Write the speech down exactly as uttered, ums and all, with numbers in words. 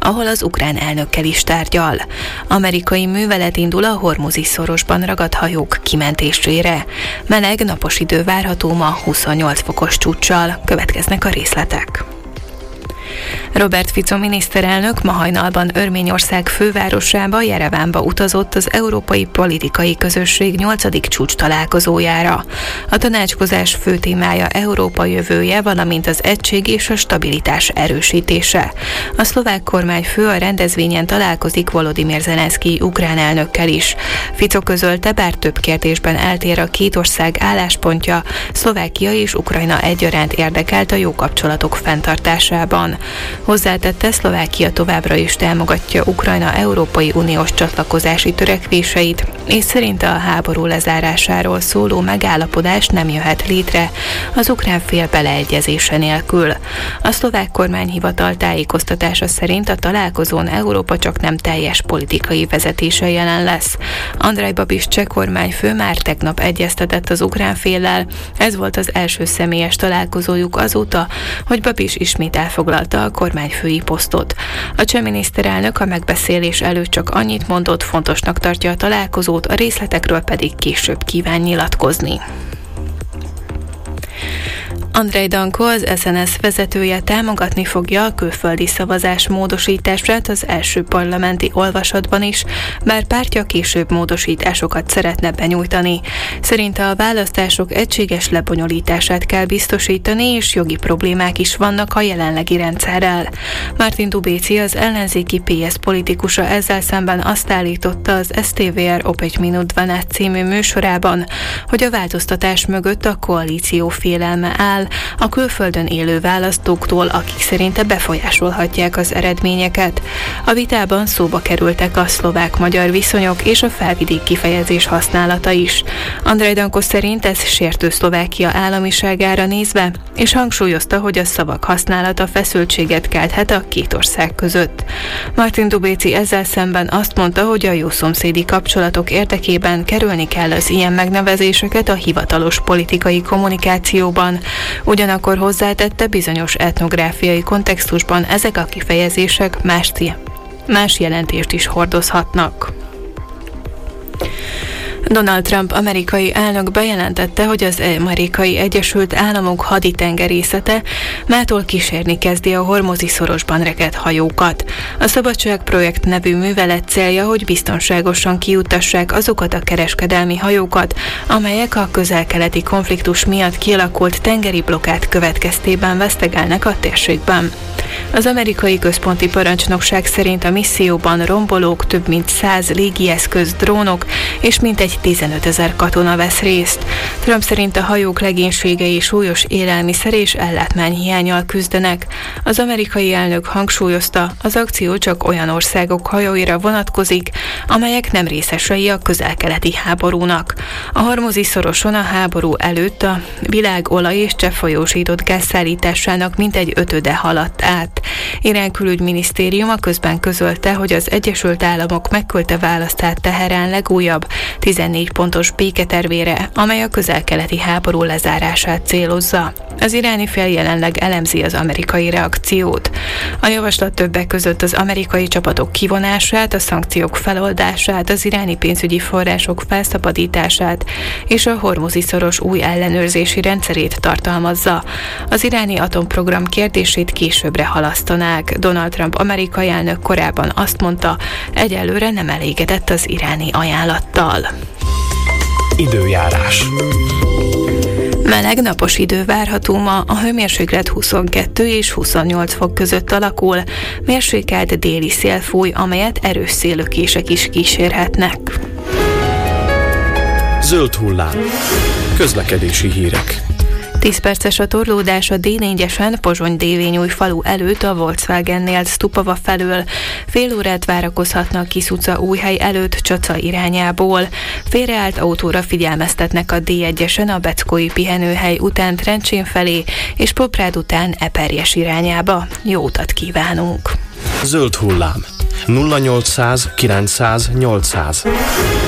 ahol az ukrán elnökkel is tárgyal. Amerikai művelet indul a Hormuzi szorosban ragadt hajók kimentésére. Meleg, napos idő várható ma huszonnyolc fokos csúccsal. Következnek a részletek. Robert Fico miniszterelnök ma hajnalban Örményország fővárosába, Jerevánba utazott az Európai Politikai Közösség nyolcadik csúcs találkozójára. A tanácskozás fő témája Európa jövője, valamint az egység és a stabilitás erősítése. A szlovák kormányfő a rendezvényen találkozik Volodymyr Zelenszkij ukrán elnökkel is. Fico közölte, bár több kérdésben eltér a két ország álláspontja, Szlovákia és Ukrajna egyaránt érdekelt a jó kapcsolatok fenntartásában. Hozzátette, Szlovákia továbbra is támogatja Ukrajna Európai Uniós csatlakozási törekvéseit, és szerinte a háború lezárásáról szóló megállapodás nem jöhet létre az ukrán fél beleegyezése nélkül. A szlovák kormányhivatal tájékoztatása szerint a találkozón Európa csak nem teljes politikai vezetése jelen lesz. Andrej Babis cseh kormányfő már tegnap egyeztetett az ukrán féllel, ez volt az első személyes találkozójuk azóta, hogy Babis ismét elfoglalta a kormányfői posztot. A cseh miniszterelnök a megbeszélés előtt csak annyit mondott, fontosnak tartja a találkozót, a részletekről pedig később kíván nyilatkozni. Andrej Danko, az es en es vezetője támogatni fogja a külföldi szavazás módosítását az első parlamenti olvasatban is, bár pártja később módosításokat szeretne benyújtani. Szerinte a választások egységes lebonyolítását kell biztosítani, és jogi problémák is vannak a jelenlegi rendszerrel. Martin Dubéci, az ellenzéki pé es politikusa ezzel szemben azt állította az es té vé er Opět minut dvanáct című műsorában, hogy a változtatás mögött a koalíció félelme áll, a külföldön élő választóktól, akik szerinte befolyásolhatják az eredményeket. A vitában szóba kerültek a szlovák-magyar viszonyok és a felvidék kifejezés használata is. Andrej Danko szerint ez sértő Szlovákia államiságára nézve, és hangsúlyozta, hogy a szavak használata feszültséget kelthet a két ország között. Martin Dubéci ezzel szemben azt mondta, hogy a jó szomszédi kapcsolatok érdekében kerülni kell az ilyen megnevezéseket a hivatalos politikai kommunikációban. Ugyanakkor hozzátette, bizonyos etnográfiai kontextusban ezek a kifejezések más, más jelentést is hordozhatnak. Donald Trump amerikai elnök bejelentette, hogy az Amerikai Egyesült Államok haditengerészete mától kísérni kezdi a Hormuzi szorosban rekedt hajókat. A Szabadság projekt nevű művelet célja, hogy biztonságosan kijutassák azokat a kereskedelmi hajókat, amelyek a közel-keleti konfliktus miatt kialakult tengeri blokkád következtében vesztegelnek a térségben. Az amerikai központi parancsnokság szerint a misszióban rombolók, több mint száz légieszköz, drónok és mintegy tizenötezer katona vesz részt. Trump szerint a hajók legénységei súlyos élelmiszer és ellátmányhiánnyal küzdenek. Az amerikai elnök hangsúlyozta, az akció csak olyan országok hajóira vonatkozik, amelyek nem részesei a közel-keleti háborúnak. A Hormuzi szoroson a háború előtt a világ olaj- és cseppfolyósított gázszállításának mintegy ötöde haladt át. Irán külügyminisztériuma közben közölte, hogy az Egyesült Államok megküldte választát Teherán legújabb tizennégy pontos béketervére, amely a közel-keleti háború lezárását célozza. Az iráni fél jelenleg elemzi az amerikai reakciót. A javaslat többek között az amerikai csapatok kivonását, a szankciók feloldását, az iráni pénzügyi források felszabadítását és a Hormuzi szoros új ellenőrzési rendszerét tartalmazza. Az iráni atomprogram kérdését későbbre halasztanák. Donald Trump amerikai elnök korábban azt mondta, egyelőre nem elégedett az iráni ajánlattal. Időjárás. Meleg, napos idő várható ma, a hőmérséklet huszonkettő és huszonnyolc fok között alakul, mérsékelt déli szél fúj, amelyet erős széllökések is kísérhetnek. Zöld hullám. Közlekedési hírek. tíz perces a torlódás a dé négyesen Pozsony-Dévényúj falu előtt a Volkswagennél Stupava felől. Fél órát várakozhatnak Kiss utca Újhely előtt Csaca irányából. Félreállt autóra figyelmeztetnek a dé egyesen a Beckói pihenőhely után Trencsén felé, és Poprád után Eperjes irányába. Jó utat kívánunk! Zöld hullám. nulla nyolcszáz kilencszáz nyolcszáz